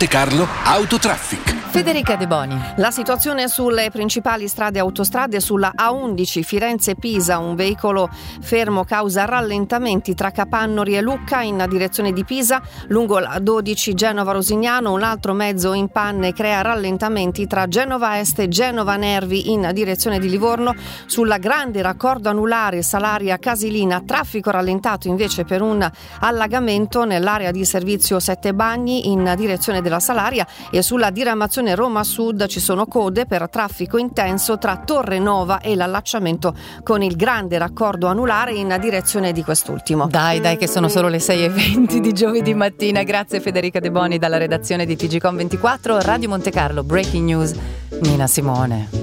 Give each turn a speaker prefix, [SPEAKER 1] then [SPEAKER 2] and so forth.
[SPEAKER 1] Monte Carlo Autotraffic.
[SPEAKER 2] Federica De Boni.
[SPEAKER 3] La situazione sulle principali strade e autostrade: sulla A11 Firenze-Pisa un veicolo fermo causa rallentamenti tra Capannori e Lucca in direzione di Pisa. Lungo la 12 Genova-Rosignano un altro mezzo in panne crea rallentamenti tra Genova Est e Genova Nervi in direzione di Livorno. Sulla grande raccordo anulare Salaria-Casilina traffico rallentato invece per un allagamento nell'area di servizio Sette Bagni in direzione della Salaria, e sulla diramazione Roma Sud ci sono code per traffico intenso tra Torre Nova e l'allacciamento con il grande raccordo anulare in direzione di quest'ultimo.
[SPEAKER 2] Dai che sono solo le 6:20 di giovedì mattina. Grazie Federica De Boni dalla redazione di TGcom24. Radio Monte Carlo Breaking News, Nina Simone.